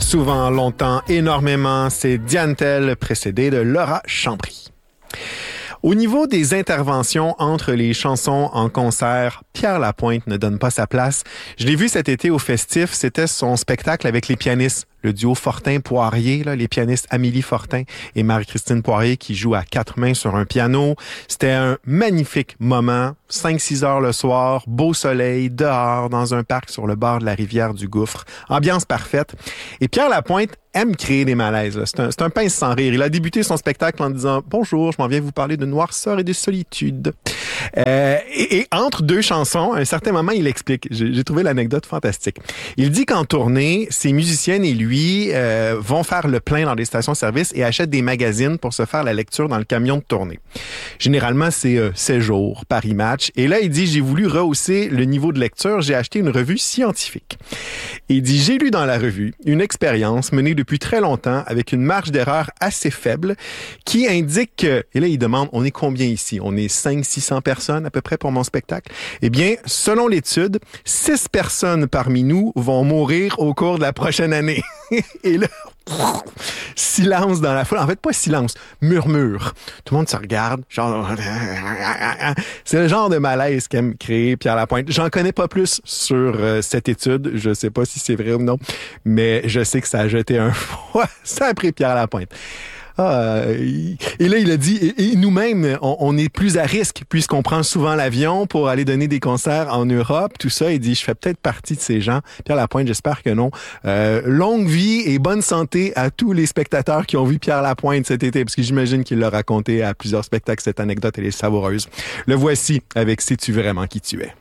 souvent, longtemps, énormément. C'est Diane Tell, précédée de Laura Chambry. Au niveau des interventions entre les chansons en concert, Pierre Lapointe ne donne pas sa place. Je l'ai vu cet été au Festif, c'était son spectacle avec les pianistes, le duo Fortin-Poirier, là, les pianistes Amélie Fortin et Marie-Christine Poirier qui jouent à 4 mains sur un piano. C'était un magnifique moment, 5-6 heures le soir, beau soleil, dehors, dans un parc sur le bord de la rivière du Gouffre. Ambiance parfaite. Et Pierre Lapointe aime créer des malaises. Là. C'est un pince sans rire. Il a débuté son spectacle en disant « Bonjour, je m'en viens vous parler de noirceur et de solitude. » Et entre deux chansons, à un certain moment, il explique. J'ai trouvé l'anecdote fantastique. Il dit qu'en tournée, ses musiciennes et lui vont faire le plein dans des stations-service et achètent des magazines pour se faire la lecture dans le camion de tournée. Généralement, c'est 16 jours, Paris Match. Et là, il dit « J'ai voulu rehausser le niveau de lecture. J'ai acheté une revue scientifique. » Il dit « J'ai lu dans la revue une expérience menée depuis très longtemps avec une marge d'erreur assez faible qui indique que, et là il demande, on est combien ici? On est 500-600 personnes à peu près pour mon spectacle? Eh bien, selon l'étude, 6 personnes parmi nous vont mourir au cours de la prochaine année. Et là, silence dans la foule. En fait, pas silence, murmure. Tout le monde se regarde, genre... C'est le genre de malaise qu'aime créer Pierre Lapointe. J'en connais pas plus sur cette étude. Je sais pas si c'est vrai ou non, mais je sais que ça a jeté un froid. Ça a pris Pierre Lapointe. Et là, il a dit, et nous-mêmes, on est plus à risque puisqu'on prend souvent l'avion pour aller donner des concerts en Europe, tout ça. Il dit, je fais peut-être partie de ces gens. Pierre Lapointe, j'espère que non. Longue vie et bonne santé à tous les spectateurs qui ont vu Pierre Lapointe cet été, parce que j'imagine qu'il l'a raconté à plusieurs spectacles, cette anecdote, elle est savoureuse. Le voici avec Sais-tu vraiment qui tu es?